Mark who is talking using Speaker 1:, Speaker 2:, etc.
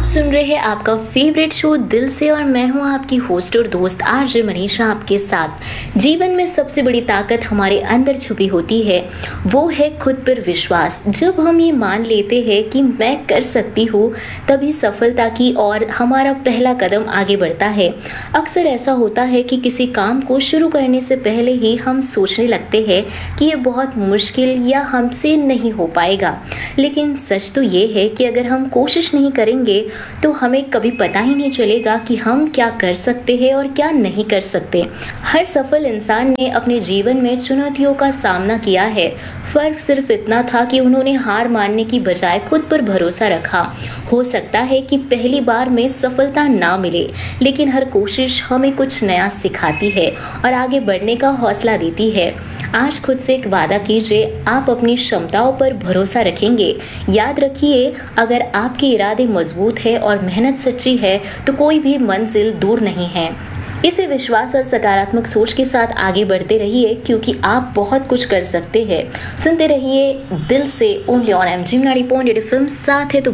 Speaker 1: सुन रहे हैं आपका फेवरेट शो दिल से और मैं हूं आपकी होस्ट और दोस्त आरजे मनीषा आपके साथ। जीवन में सबसे बड़ी ताकत हमारे अंदर छुपी होती है, वो है खुद पर विश्वास। जब हम ये मान लेते हैं कि मैं कर सकती हूँ, तभी सफलता की और हमारा पहला कदम आगे बढ़ता है। अक्सर ऐसा होता है कि किसी काम को शुरू करने से पहले ही हम सोचने लगते हैं कि ये बहुत मुश्किल या हमसे नहीं हो पाएगा, लेकिन सच तो ये है कि अगर हम कोशिश नहीं करेंगे तो हमें कभी पता ही नहीं चलेगा कि हम क्या कर सकते हैं और क्या नहीं कर सकते। हर सफल इंसान ने अपने जीवन में चुनौतियों का सामना किया है। फर्क सिर्फ इतना था कि उन्होंने हार मानने की बजाय खुद पर भरोसा रखा। हो सकता है कि पहली बार में सफलता ना मिले, लेकिन हर कोशिश हमें कुछ नया सिखाती है और आगे बढ़ने का हौसला देती है। आज खुद से एक वादा कीजिए, आप अपनी क्षमताओं पर भरोसा रखेंगे। याद रखिए, अगर आपके इरादे मजबूत है और मेहनत सच्ची है तो कोई भी मंजिल दूर नहीं है। इसे विश्वास और सकारात्मक सोच के साथ आगे बढ़ते रहिए, क्योंकि आप बहुत कुछ कर सकते हैं। सुनते रहिए दिल से ओनली ऑन एमजी 90.8 FM। साथ है तो